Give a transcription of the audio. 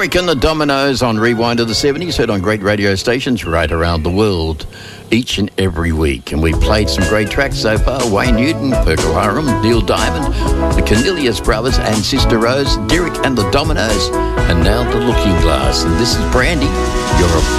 Derek and the Dominoes on Rewind of the 70s, heard on great radio stations right around the world each and every week. And we played some great tracks so far. Wayne Newton, Procol Harum, Neil Diamond, the Cornelius Brothers and Sister Rose, Derek and the Dominoes, and now the Looking Glass. And this is Brandy, You're a